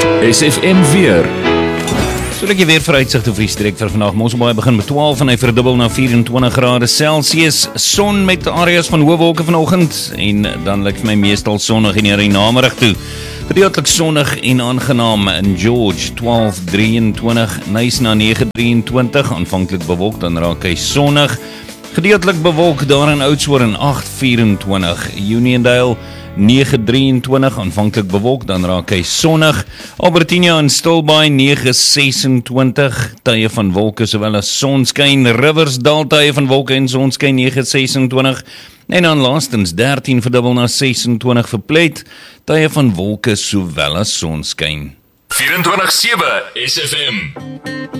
SFM weer. So ek weer vooruitsigte vir die streek vir vandag. Mosselbaai begin met 12 en hy verdubbel na 24 grade Celsius. Son met areas van hoë wolke vanoggend en dan lyk vir my meestal sonnig en hier in namiddag toe. Gedeeltelik sonnig en aangenaam in George 12:23, Nyasa 9:23, aanvanklik bewolk, dan raak hy sonnig. Gedeeltelik bewolk daar in Oudtshoorn 8:24, Uniondale 9:23, aanvanklik bewolk, dan raak hy sonnig. Albertina en Stilbaai 9:26, tye van wolke sowel as sonskyn. Riversdal tye van wolke en sonskyn 9:26. En dan laastens 13 verdubbel na 26 vir Plet, tye van wolke sowel as sonskyn. 24/7 SFM.